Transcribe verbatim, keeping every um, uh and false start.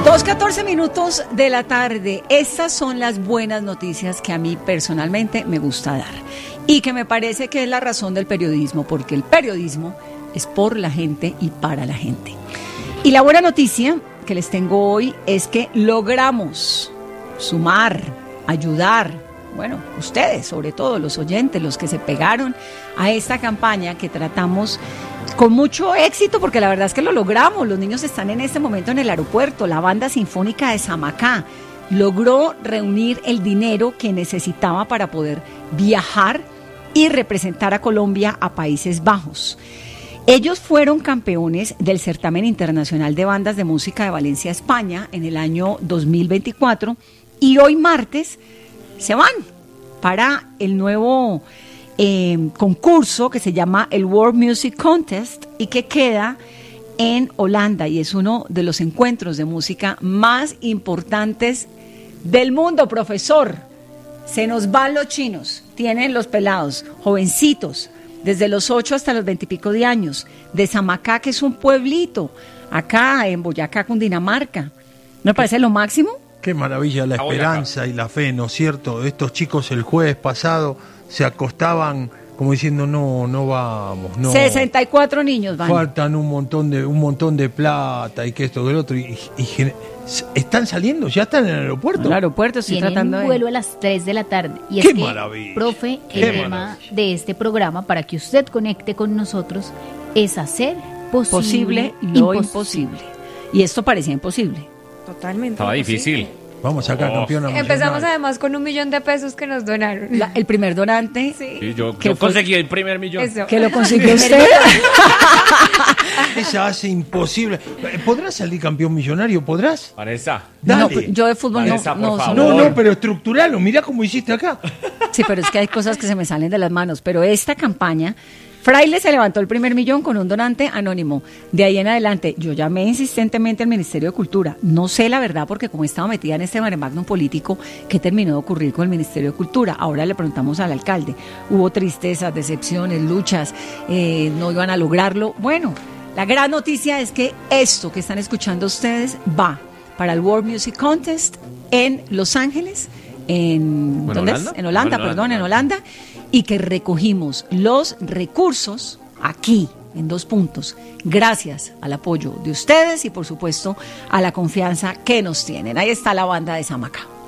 dos catorce minutos de la tarde. Estas son las buenas noticias que a mí personalmente me gusta dar y que me parece que es la razón del periodismo, porque el periodismo es por la gente y para la gente. Y la buena noticia que les tengo hoy es que logramos sumar, ayudar, bueno, ustedes, sobre todo los oyentes, los que se pegaron a esta campaña que tratamos con mucho éxito, porque la verdad es que lo logramos. Los niños están en este momento en el aeropuerto. La Banda Sinfónica de Samacá logró reunir el dinero que necesitaba para poder viajar y representar a Colombia a Países Bajos. Ellos fueron campeones del Certamen Internacional de Bandas de Música de Valencia, España, en el año dos mil veinticuatro, y hoy martes se van para el nuevo eh, concurso que se llama el World Music Contest y que queda en Holanda, y es uno de los encuentros de música más importantes del mundo, profesor. Se nos van los chinos, tienen los pelados, jovencitos, desde los ocho hasta los veintipico de años, de Samacá, que es un pueblito, acá en Boyacá, Cundinamarca. ¿No me parece lo máximo? Qué maravilla la esperanza y la fe, ¿no es cierto? Estos chicos el jueves pasado se acostaban como diciendo, no, no vamos, no. sesenta y cuatro niños van. Faltan un montón de un montón de plata y que esto, que el otro. Y, y, y están saliendo, ya están en el aeropuerto. El aeropuerto, estoy Tienen tratando un de... vuelo a las tres de la tarde. Y ¡Qué es que, maravilla! profe, ¡Qué el lema maravilla! de este programa, para que usted conecte con nosotros, es hacer posible, posible lo imposible. Y esto parecía imposible. Totalmente. Estaba difícil. Vamos a sacar Oh. campeona nacional. Empezamos además con un millón de pesos que nos donaron. La- el primer donante, Sí. Sí, yo, ¿Qué yo fue? conseguí el primer millón. Eso. que lo consiguió usted. Ella hace imposible. ¿Podrás salir campeón millonario? ¿Podrás? Vanessa. No, Dale. yo de fútbol no, Vanessa, por no, favor. No, no, pero estructuralo. Mirá cómo hiciste acá. Sí, pero es que hay cosas que se me salen de las manos. Pero esta campaña, Fraile se levantó el primer millón con un donante anónimo. De ahí en adelante, yo llamé insistentemente al Ministerio de Cultura. No sé la verdad, porque como estaba metida en este mare magnum político, ¿qué terminó de ocurrir con el Ministerio de Cultura? Ahora le preguntamos al alcalde. Hubo tristezas, decepciones, luchas, eh, no iban a lograrlo. Bueno, la gran noticia es que esto que están escuchando ustedes va para el World Music Contest en Los Ángeles, en, ¿En ¿dónde es? Holanda? En Holanda, Holanda, perdón, en Holanda. Holanda, y que recogimos los recursos aquí, en dos puntos, gracias al apoyo de ustedes y por supuesto a la confianza que nos tienen. Ahí está la Banda de Samacá.